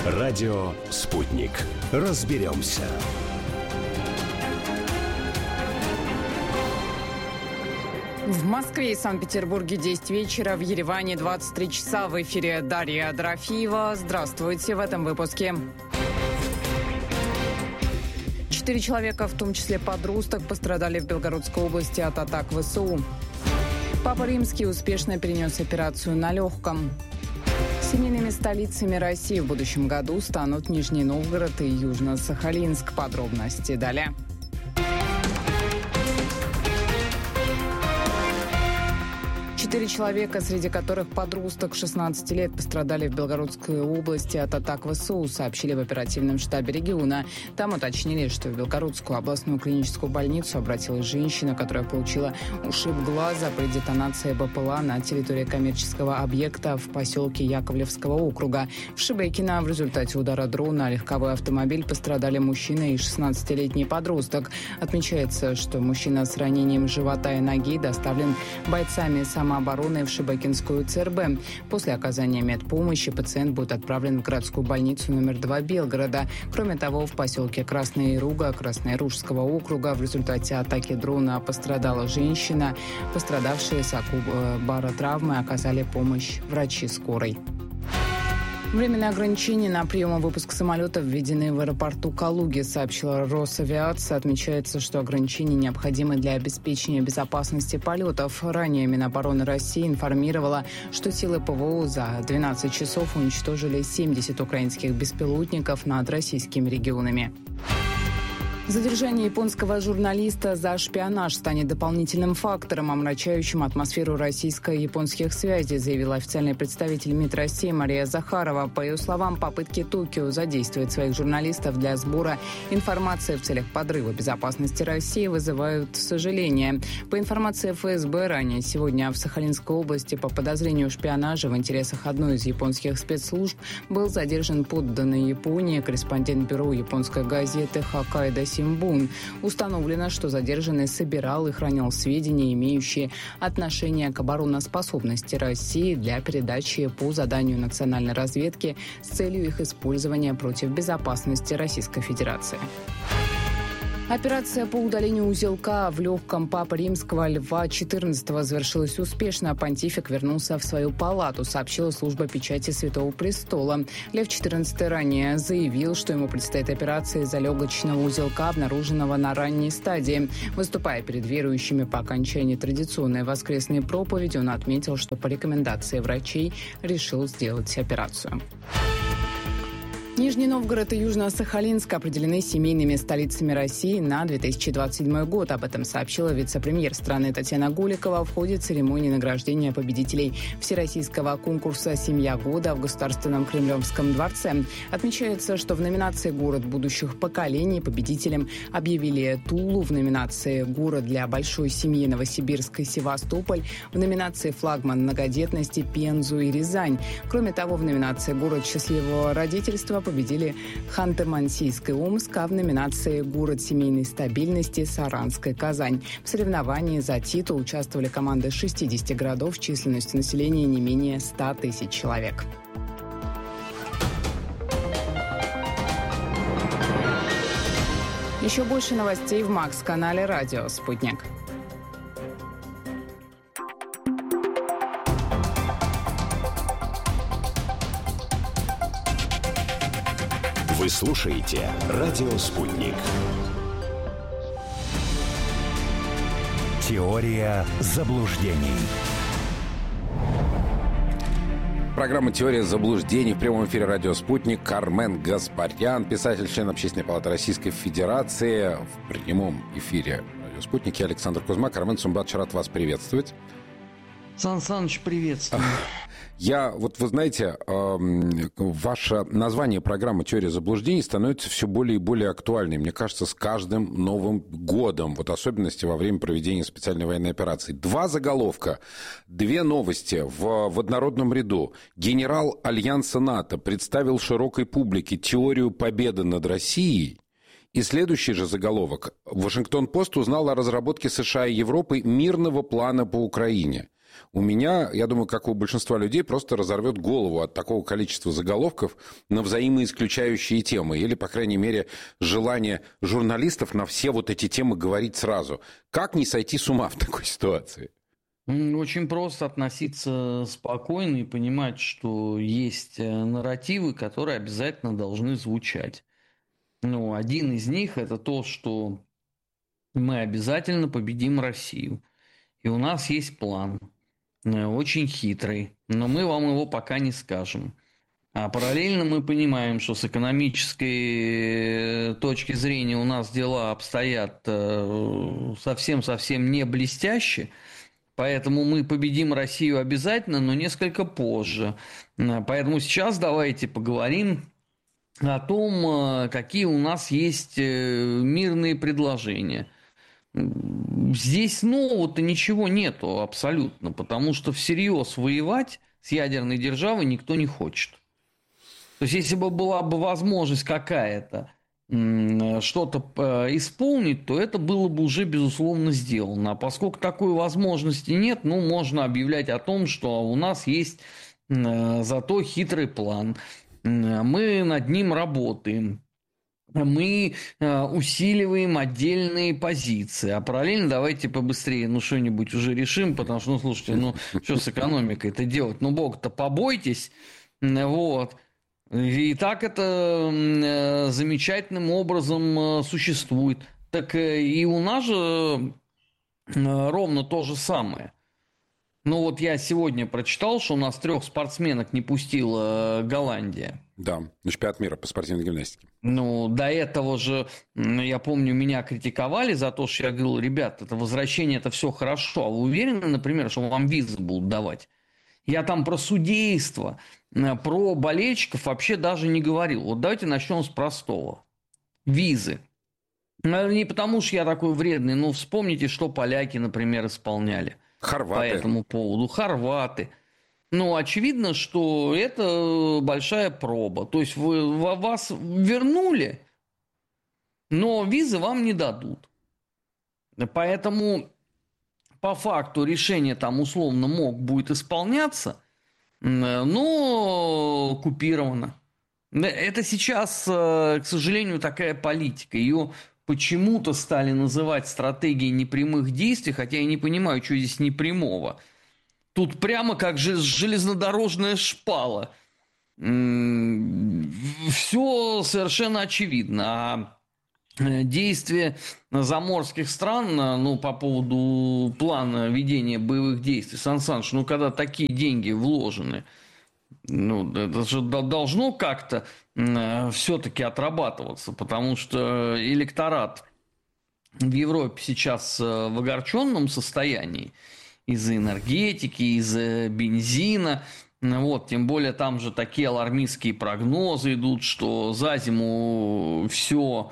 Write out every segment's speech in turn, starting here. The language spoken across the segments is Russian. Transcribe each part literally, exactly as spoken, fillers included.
Радио «Спутник». Разберемся. В Москве и Санкт-Петербурге десять вечера, в Ереване двадцать три часа. В эфире Дарья Дорофеева. Здравствуйте в этом выпуске. Четыре человека, в том числе подросток, пострадали в Белгородской области от атак ВСУ. Папа Римский успешно перенес операцию на легком. Семейными столицами России в будущем году станут Нижний Новгород и Южно-Сахалинск. Подробности далее. Четыре человека, среди которых подросток шестнадцати лет, пострадали в Белгородской области от атак ВСУ, сообщили в оперативном штабе региона. Там уточнили, что в Белгородскую областную клиническую больницу обратилась женщина, которая получила ушиб глаза при детонации БПЛА на территории коммерческого объекта в поселке Яковлевского округа. В Шебекино в результате удара дрона о легковой автомобиль пострадали мужчина и шестнадцатилетний подросток. Отмечается, что мужчина с ранением живота и ноги доставлен бойцами самообороны обороны в Шебекинскую ЦРБ. После оказания медпомощи пациент будет отправлен в городскую больницу номер два Белгорода. Кроме того, в поселке Красная Руга Краснояружского округа в результате атаки дрона пострадала женщина. Пострадавшие с баротравмой оказали помощь врачи скорой. Временные ограничения на прием и выпуск самолетов введены в аэропорту Калуги, сообщила Росавиация. Отмечается, что ограничения необходимы для обеспечения безопасности полетов. Ранее Минобороны России информировала, что силы ПВО за двенадцать часов уничтожили семьдесят украинских беспилотников над российскими регионами. Задержание японского журналиста за шпионаж станет дополнительным фактором, омрачающим атмосферу российско-японских связей, заявила официальный представитель МИД России Мария Захарова. По ее словам, попытки Токио задействовать своих журналистов для сбора информации в целях подрыва безопасности России вызывают сожаление. По информации эф эс бэ, ранее сегодня в Сахалинской области по подозрению в шпионаже в интересах одной из японских спецслужб был задержан подданный Японии, корреспондент бюро японской газеты «Хоккайдо Симбун». Установлено, что задержанный собирал и хранил сведения, имеющие отношение к обороноспособности России для передачи по заданию национальной разведки с целью их использования против безопасности Российской Федерации. Операция по удалению узелка в легком Папы Римского Льва четырнадцатого завершилась успешно. Понтифик вернулся в свою палату, сообщила служба печати Святого Престола. Лев четырнадцатый ранее заявил, что ему предстоит операция из-за легочного узелка, обнаруженного на ранней стадии. Выступая перед верующими по окончании традиционной воскресной проповеди, он отметил, что по рекомендации врачей решил сделать операцию. Нижний Новгород и Южно-Сахалинск определены семейными столицами России на две тысячи двадцать седьмой год. Об этом сообщила вице-премьер страны Татьяна Голикова в ходе церемонии награждения победителей всероссийского конкурса «Семья года» в Государственном Кремлевском дворце. Отмечается, что в номинации «Город будущих поколений» победителем объявили Тулу, в номинации «Город для большой семьи» Новосибирск и Севастополь, в номинации «Флагман многодетности» Пензу и Рязань. Кроме того, в номинации «Город счастливого родительства» победили Ханты-Мансийск и Омск, а в номинации «Город семейной стабильности» Саранск и Казань. В соревновании за титул участвовали команды шестидесяти городов численностью населения не менее ста тысяч человек. Еще больше новостей в Макс-канале «Радио Спутник». Вы слушаете «Радио Спутник». Теория заблуждений. Программа «Теория заблуждений» в прямом эфире «Радио Спутник». Кармен Гаспарян, писатель, член Общественной палаты Российской Федерации. В прямом эфире «Радио Спутник». Я Александр Кузьма. Кармен Сумбатович, рад вас приветствовать. Сан Саныч, приветствую. Я, вот вы знаете, ваше название программы «Теория заблуждений» становится все более и более актуальным. Мне кажется, с каждым Новым годом, вот особенности во время проведения специальной военной операции. Два заголовка, две новости в, в однородном ряду. Генерал Альянса НАТО представил широкой публике теорию победы над Россией. И следующий же заголовок. Вашингтон-Пост узнал о разработке США и Европы мирного плана по Украине. У меня, я думаю, как у большинства людей, просто разорвет голову от такого количества заголовков на взаимоисключающие темы. Или, по крайней мере, желание журналистов на все вот эти темы говорить сразу. Как не сойти с ума в такой ситуации? Очень просто относиться спокойно и понимать, что есть нарративы, которые обязательно должны звучать. Ну, один из них – это то, что мы обязательно победим Россию. И у нас есть план, очень хитрый, но мы вам его пока не скажем. А параллельно мы понимаем, что с экономической точки зрения у нас дела обстоят совсем-совсем не блестяще. Поэтому мы победим Россию обязательно, но несколько позже. Поэтому сейчас давайте поговорим о том, какие у нас есть мирные предложения. Здесь нового-то ничего нету абсолютно, потому что всерьез воевать с ядерной державой никто не хочет. То есть, если бы была бы возможность какая-то что-то исполнить, то это было бы уже, безусловно, сделано. А поскольку такой возможности нет, ну, можно объявлять о том, что у нас есть зато хитрый план. Мы над ним работаем. Мы усиливаем отдельные позиции. А параллельно давайте побыстрее, ну, что-нибудь уже решим, потому что, ну, слушайте, ну, что с экономикой-то делать? Ну, Бог-то побойтесь. Вот. И так это замечательным образом существует. Так и у нас же ровно то же самое. Ну вот я сегодня прочитал, что у нас трех спортсменок не пустила Голландия. Да, на чемпионат мира по спортивной гимнастике. Ну, до этого же, я помню, меня критиковали за то, что я говорил, ребят, это возвращение, это все хорошо. А вы уверены, например, что вам визы будут давать? Я там про судейство, про болельщиков вообще даже не говорил. Вот давайте начнем с простого. Визы. Не потому, что я такой вредный, но вспомните, что поляки, например, исполняли. Хорваты. По этому поводу. Хорваты. Ну, очевидно, что это большая проба. То есть, вы, вас вернули, но визы вам не дадут. Поэтому... По факту решение там условно мог будет исполняться, но купировано. Это сейчас, к сожалению, такая политика. Ее почему-то стали называть стратегией непрямых действий, хотя я не понимаю, что здесь непрямого. Тут прямо как же железнодорожная шпала. Все совершенно очевидно. А действия заморских стран, ну, по поводу плана ведения боевых действий, Сан Саныч, ну, когда такие деньги вложены, ну, это же должно как-то все-таки отрабатываться, потому что электорат в Европе сейчас в огорченном состоянии из-за энергетики, из-за бензина. Вот, тем более там же такие алармистские прогнозы идут, что за зиму все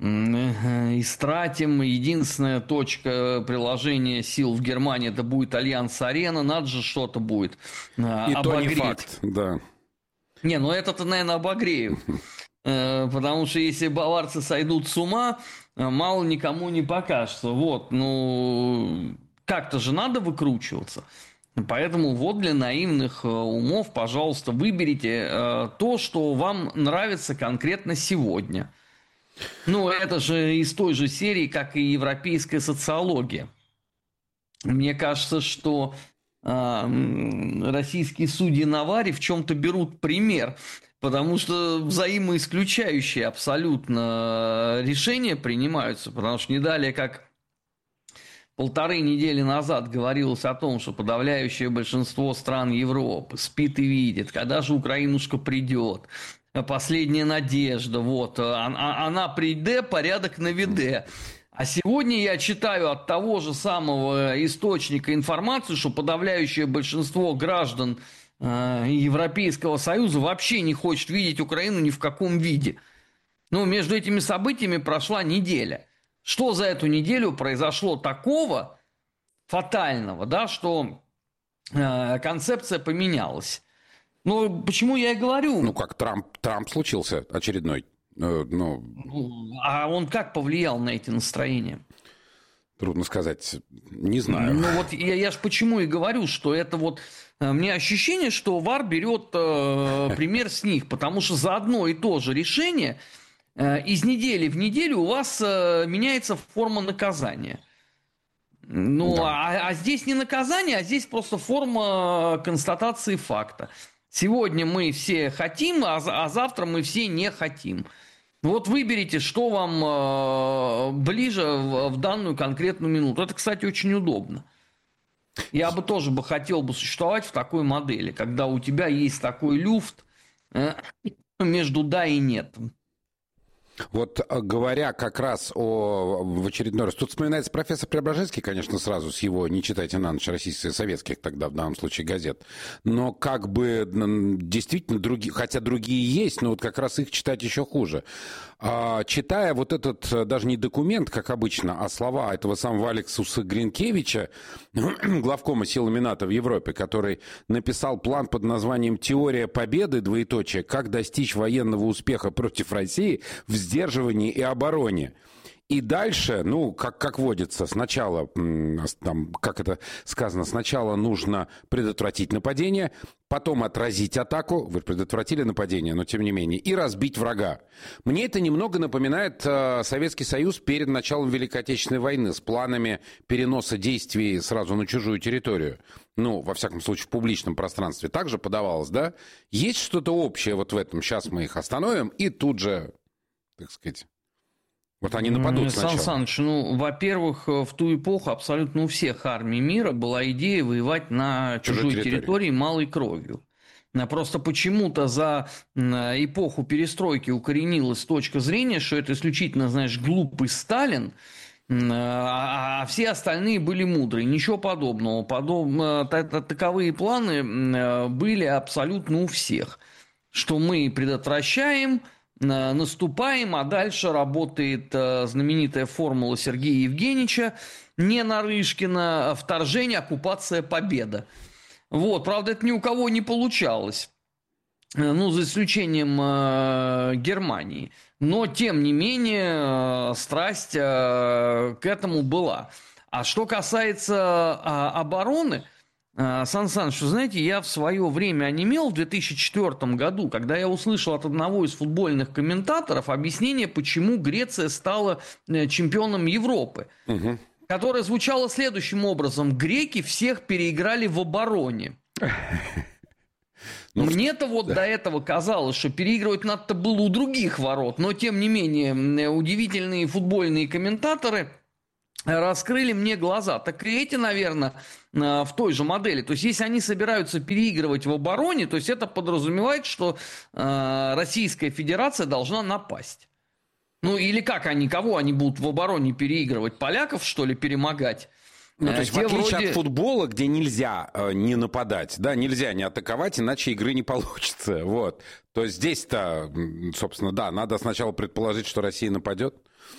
истратим. Единственная точка приложения сил в Германии это будет Альянс Арена. Надо же что-то будет И обогреть. то не факт, да. Не, ну это-то, наверное, обогреют. Потому что если баварцы сойдут с ума, мало никому не покажется. Вот, ну, как-то же надо выкручиваться. Поэтому вот для наивных умов, пожалуйста, выберите то, что вам нравится конкретно сегодня. Ну, это же из той же серии, как и европейская социология. Мне кажется, что э, российские судьи Навари в чем-то берут пример, потому что взаимоисключающие абсолютно решения принимаются, потому что не далее, как полторы недели назад говорилось о том, что подавляющее большинство стран Европы спит и видит, когда же Украинушка придет. Последняя надежда, вот, она приде, порядок наведе. А сегодня я читаю от того же самого источника информацию, что подавляющее большинство граждан э, Европейского Союза вообще не хочет видеть Украину ни в каком виде. Ну, между этими событиями прошла неделя. Что за эту неделю произошло такого фатального, да, что э, концепция поменялась? Ну, почему я и говорю? Ну, как Трамп, Трамп случился очередной. Э, ну... А он как повлиял на эти настроения? Трудно сказать, не знаю. Ну вот я, я же почему и говорю, что это вот... Мне ощущение, что ВАР берет э, пример с них, потому что за одно и то же решение э, из недели в неделю у вас э, меняется форма наказания. Ну, да. а, а здесь не наказание, а здесь просто форма констатации факта. Сегодня мы все хотим, а, а завтра мы все не хотим. Вот выберите, что вам э, ближе в, в данную конкретную минуту. Это, кстати, очень удобно. Я бы тоже бы хотел бы существовать в такой модели, когда у тебя есть такой люфт э, между да и нет. Вот говоря как раз о, в очередной раз, тут вспоминается профессор Преображенский, конечно, сразу с его «Не читайте на ночь» российских, советских тогда, в данном случае, газет. Но как бы действительно, другие, хотя другие есть, но вот как раз их читать еще хуже. А, читая вот этот, даже не документ, как обычно, а слова этого самого Алексуса Гринкевича, главкома силами НАТО в Европе, который написал план под названием «Теория победы, двоеточие, как достичь военного успеха против России в сдерживании и обороне». И дальше, ну, как, как водится, сначала, там, как это сказано, сначала нужно предотвратить нападение, потом отразить атаку, вы предотвратили нападение, но тем не менее, и разбить врага. Мне это немного напоминает э, Советский Союз перед началом Великой Отечественной войны с планами переноса действий сразу на чужую территорию. Ну, во всяком случае, в публичном пространстве также подавалось, да? Есть что-то общее вот в этом, сейчас мы их остановим, и тут же, так сказать... Вот они нападут сначала. Сан Саныч, ну, во-первых, в ту эпоху абсолютно у всех армий мира была идея воевать на чужой, чужой территории. территории малой кровью. Просто почему-то за эпоху перестройки укоренилась точка зрения, что это исключительно, знаешь, глупый Сталин, а все остальные были мудрые. Ничего подобного. Подоб... Таковые планы были абсолютно у всех. Что мы предотвращаем... наступаем, а дальше работает знаменитая формула Сергея Евгеньевича, не Нарышкина, вторжение, оккупация, победа. Вот, правда, это ни у кого не получалось, ну, за исключением э, Германии. Но, тем не менее, э, страсть э, к этому была. А что касается э, обороны, Сан Саныч, вы знаете, я в свое время онемел в две тысячи четвёртом году, когда я услышал от одного из футбольных комментаторов объяснение, почему Греция стала чемпионом Европы, угу. которое звучало следующим образом. Греки всех переиграли в обороне. Ну, Мне-то вот да. до этого казалось, что переигрывать надо было у других ворот, но, тем не менее, удивительные футбольные комментаторы... раскрыли мне глаза. Так и эти, наверное, в той же модели. То есть, если они собираются переигрывать в обороне, то есть, это подразумевает, что э, Российская Федерация должна напасть. Ну, или как они, кого они будут в обороне переигрывать? Поляков, что ли, перемогать? Ну, то есть, Те в отличие вроде... от футбола, где нельзя э, не нападать, да, нельзя не атаковать, иначе игры не получится. Вот. То есть, здесь-то, собственно, да, надо сначала предположить, что Россия нападет.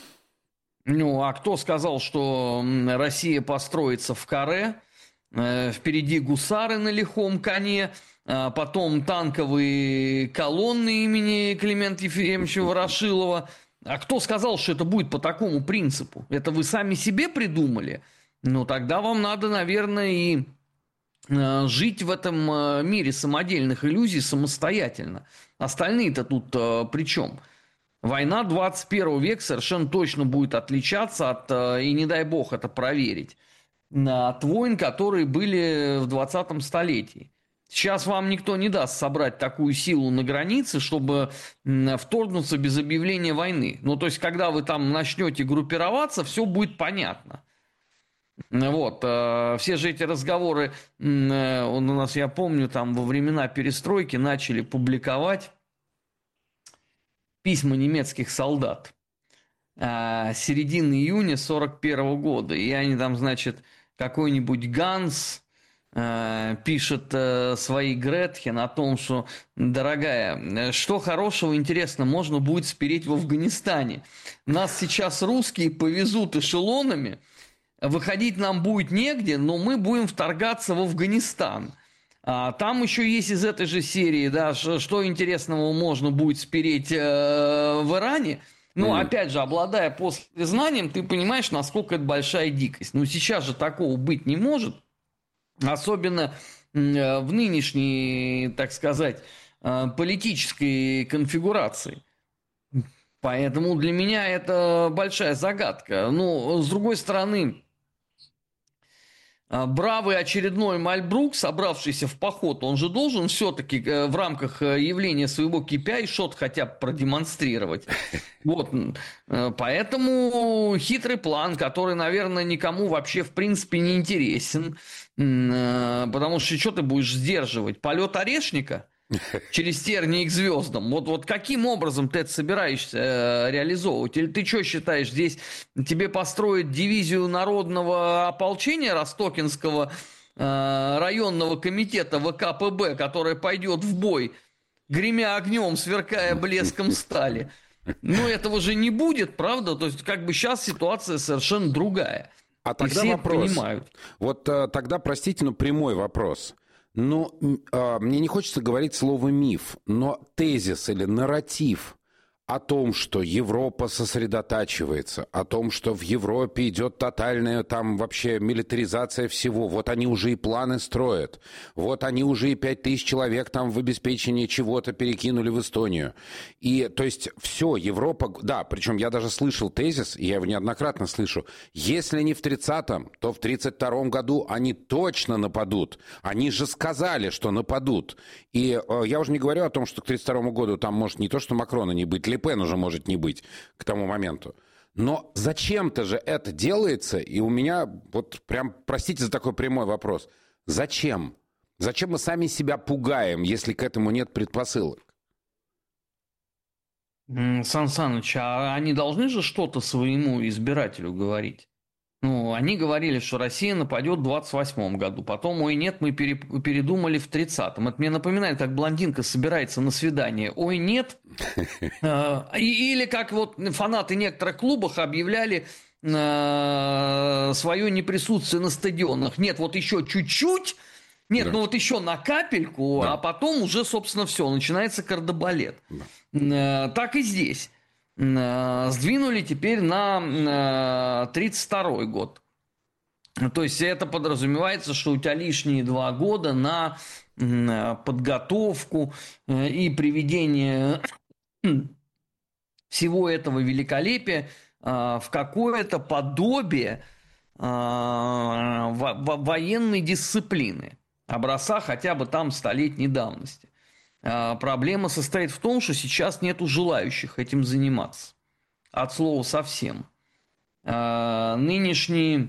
Ну, а кто сказал, что Россия построится в каре? Э, впереди гусары на лихом коне, э, потом танковые колонны имени Климента Ефремовича Ворошилова. А кто сказал, что это будет по такому принципу? Это вы сами себе придумали? Ну, тогда вам надо, наверное, и э, жить в этом э, мире самодельных иллюзий самостоятельно. Остальные-то тут э, при чем? Война двадцать первого века совершенно точно будет отличаться от, и не дай бог это проверить, от войн, которые были в двадцатом столетии. Сейчас вам никто не даст собрать такую силу на границе, чтобы вторгнуться без объявления войны. Ну, то есть, когда вы там начнете группироваться, все будет понятно. Вот, все же эти разговоры, у нас, я помню, там во времена перестройки начали публиковать письма немецких солдат а, середины июня сорок первого года. И они там, значит, какой-нибудь Ганс а, пишет а, своей Гретхен о том, что, дорогая, что хорошего, интересно, можно будет спереть в Афганистане. Нас сейчас русские повезут эшелонами, выходить нам будет негде, но мы будем вторгаться в Афганистан. А, там еще есть из этой же серии, да, что, что интересного можно будет спереть э, в Иране. Но, Mm. опять же, обладая послезнанием, ты понимаешь, насколько это большая дикость. Ну, сейчас же такого быть не может. Особенно э, в нынешней, так сказать, э, политической конфигурации. Поэтому для меня это большая загадка. Но, с другой стороны, бравый очередной Мальбрук, собравшийся в поход, он же должен все-таки в рамках явления своего кей пи ай что-то хотя бы продемонстрировать. Вот. Поэтому хитрый план, который, наверное, никому вообще в принципе не интересен. Потому что что ты будешь сдерживать? Полет орешника через тернии к звездам. Вот, вот каким образом ты это собираешься э, реализовывать? Или ты что считаешь, здесь тебе построить дивизию народного ополчения Ростокинского э, районного комитета вэ ка пэ бэ, которая пойдет в бой, гремя огнем, сверкая блеском стали? Ну, этого же не будет, правда? То есть, как бы сейчас ситуация совершенно другая. А И тогда все вопрос. это понимают. Вот э, тогда, простите, но прямой вопрос. Ну, э, мне не хочется говорить слово «миф», но тезис или нарратив о том, что Европа сосредотачивается, о том, что в Европе идет тотальная там вообще милитаризация всего. Вот они уже и планы строят. Вот они уже и пять тысяч человек там в обеспечении чего-то перекинули в Эстонию. И, то есть, все, Европа... Да, причем я даже слышал тезис, и я его неоднократно слышу. Если не в тридцатом, то в тридцать втором году они точно нападут. Они же сказали, что нападут. И э, я уже не говорю о том, что к тридцать второму году там может не то, что Макрона не быть, Ле Пен уже может не быть к тому моменту. Но зачем-то же это делается, и у меня вот прям, простите за такой прямой вопрос, зачем? Зачем мы сами себя пугаем, если к этому нет предпосылок? Сан Саныч, а они должны же что-то своему избирателю говорить? Ну, они говорили, что Россия нападет в двадцать восьмом году. Потом, ой, нет, мы пере- передумали в тридцатом. Это мне напоминает, как блондинка собирается на свидание. Ой, нет. Или как вот фанаты некоторых клубов объявляли свое неприсутствие на стадионах. Нет, вот еще чуть-чуть. Нет, да. ну вот еще на капельку, да. а потом уже, собственно, все, начинается кардебалет. Да. Так и здесь. Сдвинули теперь на тридцать второй год. То есть это подразумевается, что у тебя лишние два года на подготовку и приведение всего этого великолепия в какое-то подобие военной дисциплины, образца хотя бы там столетней давности. Проблема состоит в том, что сейчас нету желающих этим заниматься. От слова совсем. Нынешние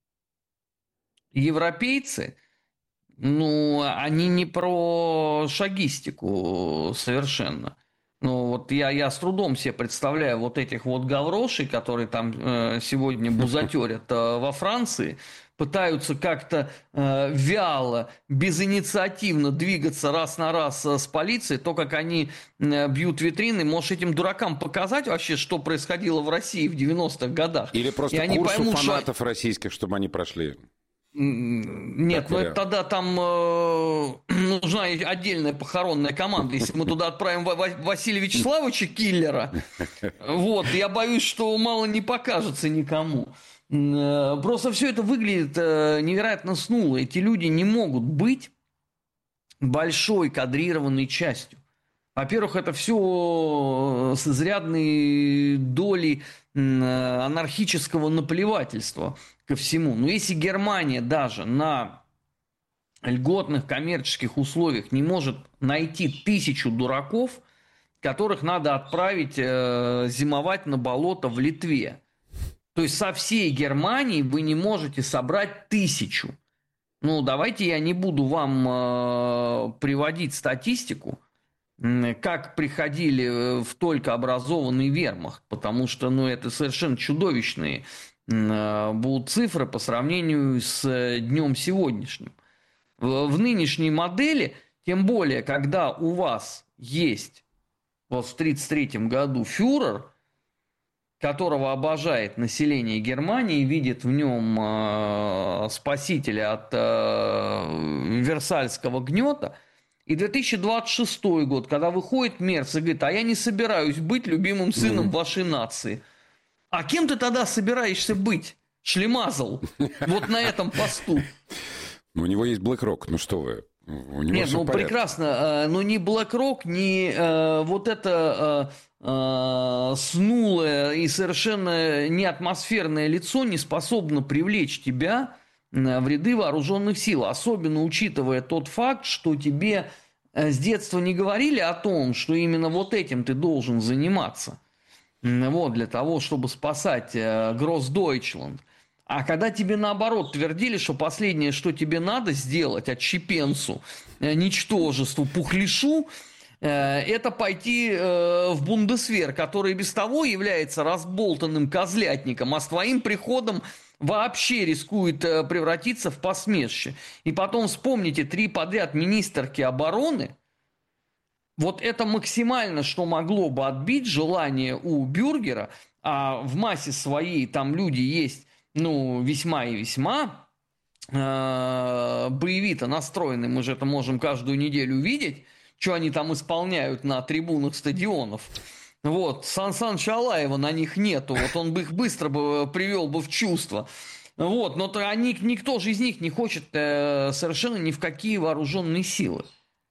европейцы, ну, они не про шагистику совершенно. Ну, вот я, я с трудом себе представляю вот этих вот гаврошей, которые там э, сегодня бузатерят э, во Франции, пытаются как-то э, вяло, безинициативно двигаться раз на раз с полицией, то, как они э, бьют витрины. Можешь этим дуракам показать вообще, что происходило в России в девяностых годах? Или просто и курсу поймут, фанатов что... российских, чтобы они прошли? Нет, ну это тогда там э, нужна отдельная похоронная команда. Если мы туда отправим Василия Вячеславовича Киллера, вот, я боюсь, что мало не покажется никому. Просто все это выглядит невероятно снуло. Эти люди не могут быть большой кадрированной частью. Во-первых, это все с изрядной долей анархического наплевательства ко всему. Но если Германия даже на льготных коммерческих условиях не может найти тысячу дураков, которых надо отправить э, зимовать на болото в Литве, то есть со всей Германии вы не можете собрать тысячу. Ну, давайте я не буду вам э, приводить статистику, как приходили в только образованный вермахт, потому что, ну, это совершенно чудовищные будут цифры по сравнению с днем сегодняшним. В, в нынешней модели, тем более, когда у вас есть вот в тридцать третьем году фюрер, которого обожает население Германии, видит в нем э, спасителя от э, Версальского гнета, И две тысячи двадцать шестой год, когда выходит Мерц и говорит, а я не собираюсь быть любимым сыном mm-hmm. вашей нации. А кем ты тогда собираешься быть? Шлемазл. Вот на этом посту. У него есть BlackRock, ну что вы. У него Нет, ну прекрасно. Но ни BlackRock, ни э, вот это э, э, снулое и совершенно не атмосферное лицо не способно привлечь тебя в ряды вооруженных сил. Особенно учитывая тот факт, что тебе с детства не говорили о том, что именно вот этим ты должен заниматься. Вот, для того, чтобы спасать э, Гроссдойчланд. А когда тебе наоборот твердили, что последнее, что тебе надо сделать отщепенцу, э, ничтожеству, пухляшу, э, это пойти э, в Бундесвер, который без того является разболтанным козлятником, а с твоим приходом вообще рискует э, превратиться в посмешище. И потом вспомните три подряд министерки обороны. Вот это максимально, что могло бы отбить желание у бюргера, а в массе своей там люди есть, ну, весьма и весьма э, боевито настроены. Мы же это можем каждую неделю видеть, что они там исполняют на трибунах стадионов. Вот, Сан Саныча Алаева на них нету, вот он бы их быстро бы привел бы в чувство. Вот, но то они, никто же из них не хочет э, совершенно ни в какие вооруженные силы.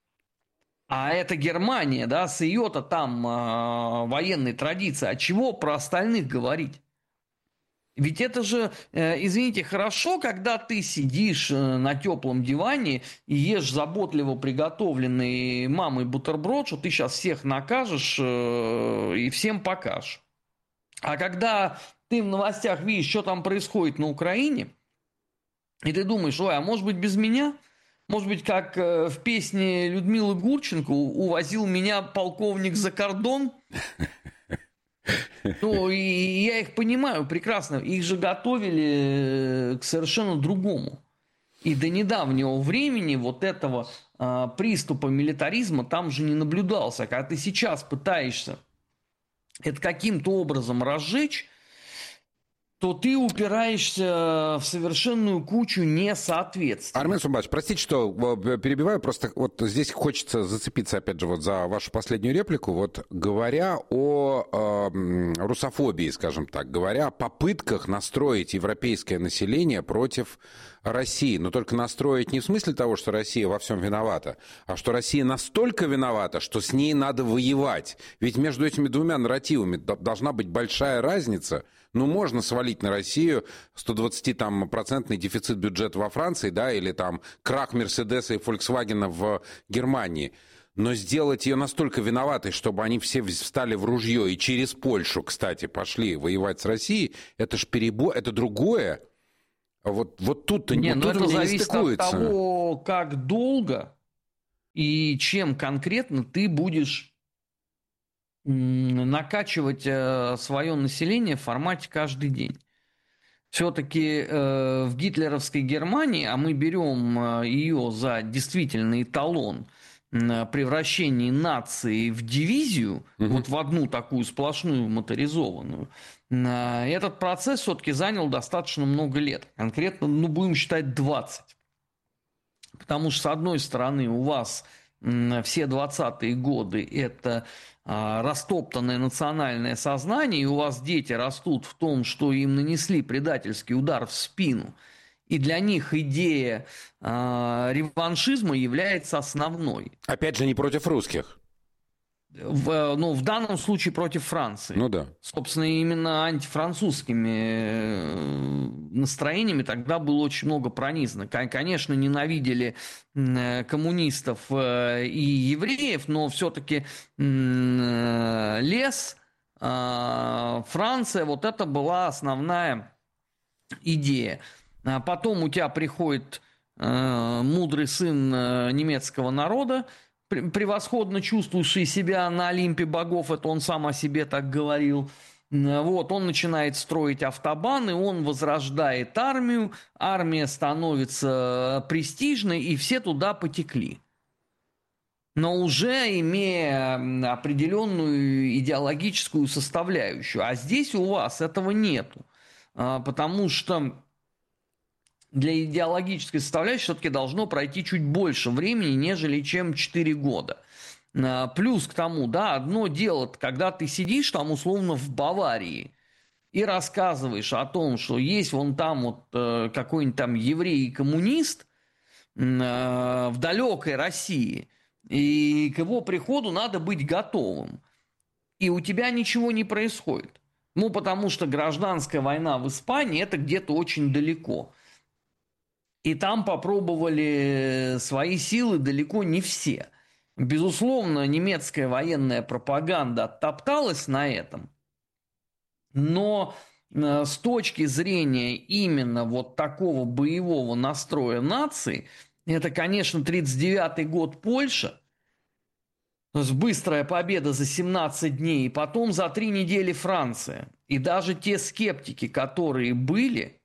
А это Германия, да, с ее-то там э, военной традицией. А чего про остальных говорить? Ведь это же, э, извините, хорошо, когда ты сидишь э, на теплом диване и ешь заботливо приготовленный мамой бутерброд, что ты сейчас всех накажешь э, и всем покажешь. А когда ты в новостях видишь, что там происходит на Украине, и ты думаешь, ой, а может быть без меня? Может быть, как э, в песне Людмилы Гурченко «Увозил меня полковник за кордон». Ну, и я их понимаю прекрасно. Их же готовили к совершенно другому. И до недавнего времени вот этого э, приступа милитаризма там же не наблюдался. Когда ты сейчас пытаешься это каким-то образом разжечь, то ты упираешься в совершенную кучу несоответствий. Армен Сумбатович, простите, что перебиваю, просто вот здесь хочется зацепиться, опять же, вот за вашу последнюю реплику. Вот говоря о э, русофобии, скажем так, говоря о попытках настроить европейское население против России, но только настроить не в смысле того, что Россия во всем виновата, а что Россия настолько виновата, что с ней надо воевать. Ведь между этими двумя нарративами должна быть большая разница. Ну, можно свалить на Россию сто двадцать процентный дефицит бюджета во Франции, да, или там крах Мерседеса и Фольксвагена в Германии. Но сделать ее настолько виноватой, чтобы они все встали в ружье и через Польшу, кстати, пошли воевать с Россией, это ж перебой, это другое. Вот, вот тут-то не, вот ну тут это у меня не зависит стыкуется. От того, как долго и чем конкретно ты будешь накачивать э, свое население в формате каждый день. Все-таки э, в гитлеровской Германии, а мы берем э, ее за действительно эталон э, превращения нации в дивизию, угу. вот в одну такую сплошную моторизованную, э, этот процесс все-таки занял достаточно много лет. Конкретно, ну, будем считать двадцать. Потому что, с одной стороны, у вас э, все двадцатые годы это растоптанное национальное сознание, и у вас дети растут в том, что им нанесли предательский удар в спину, и для них идея э, реваншизма является основной. Опять же, не против русских. В, ну, в данном случае против Франции. Ну да. Собственно, именно антифранцузскими настроениями тогда было очень много пронизано. Конечно, ненавидели коммунистов и евреев, но все-таки лес, Франция, вот это была основная идея. Потом у тебя приходит мудрый сын немецкого народа, превосходно чувствующий себя на Олимпе богов, это он сам о себе так говорил. Вот, он начинает строить автобаны, он возрождает армию, армия становится престижной, и все туда потекли. Но уже имея определенную идеологическую составляющую. А здесь у вас этого нету. Потому что для идеологической составляющей все-таки должно пройти чуть больше времени, нежели чем четыре года. Плюс к тому, да, одно дело, когда ты сидишь там условно в Баварии и рассказываешь о том, что есть вон там вот э, какой-нибудь там еврей и коммунист э, в далекой России, и к его приходу надо быть готовым. И у тебя ничего не происходит. Ну, потому что гражданская война в Испании – это где-то очень далеко. И там попробовали свои силы далеко не все. Безусловно, немецкая военная пропаганда оттопталась на этом. Но с точки зрения именно вот такого боевого настроя нации, это, конечно, тридцать девятый год Польша, то есть быстрая победа за семнадцать дней, и потом за три недели Франция. И даже те скептики, которые были,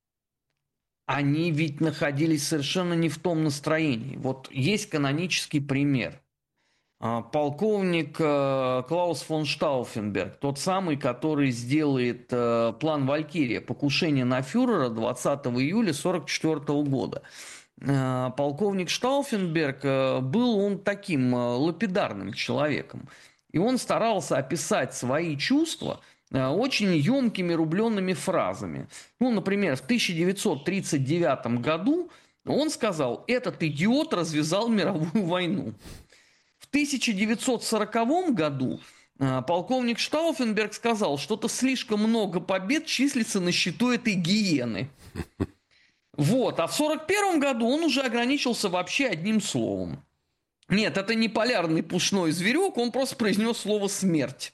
они ведь находились совершенно не в том настроении. Вот есть канонический пример. Полковник Клаус фон Штауфенберг, тот самый, который сделает план «Валькирия», покушение на фюрера двадцатого июля сорок четвёртого года. Полковник Штауфенберг был он таким лапидарным человеком. И он старался описать свои чувства очень емкими рубленными фразами. Ну, например, в тысяча девятьсот тридцать девятом году он сказал: «Этот идиот развязал мировую войну». В тысяча девятьсот сороковом году полковник Штауфенберг сказал: «Что-то слишком много побед числится на счету этой гиены». Вот. А в сорок первом году он уже ограничился вообще одним словом. Нет, это не полярный пушной зверек, он просто произнес слово «смерть».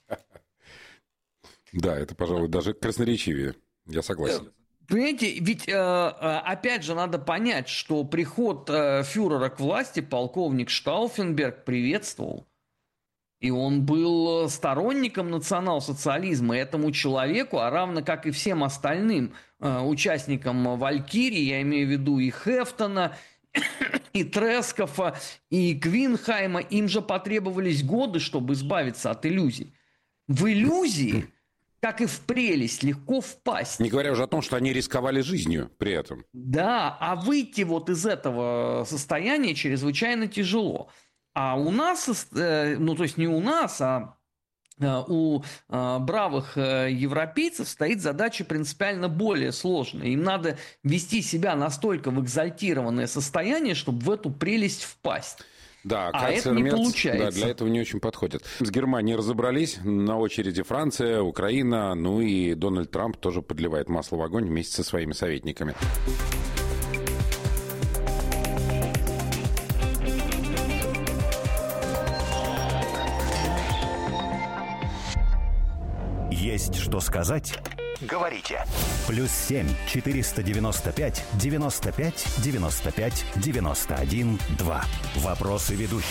Да, это, пожалуй, даже красноречивее. Я согласен. Понимаете, ведь, опять же, надо понять, что приход фюрера к власти полковник Штауфенберг приветствовал. И он был сторонником национал-социализма. Этому человеку, а равно как и всем остальным участникам «Валькирии», я имею в виду и Хефтона, и Трескофа, и Квинхайма, им же потребовались годы, чтобы избавиться от иллюзий. В иллюзии, как и в прелесть, легко впасть. Не говоря уже о том, что они рисковали жизнью при этом. Да, а выйти вот из этого состояния чрезвычайно тяжело. А у нас, ну то есть не у нас, а у бравых европейцев стоит задача принципиально более сложная. Им надо вести себя настолько в экзальтированное состояние, чтобы в эту прелесть впасть. Да, а это не получается. Да, для этого не очень подходит. С Германией разобрались, на очереди Франция, Украина, ну и Дональд Трамп тоже подливает масло в огонь вместе со своими советниками. Есть что сказать? Говорите. Плюс семь четыреста девяносто пять девяносто пять девяносто пять девяносто один два. Вопросы ведущих.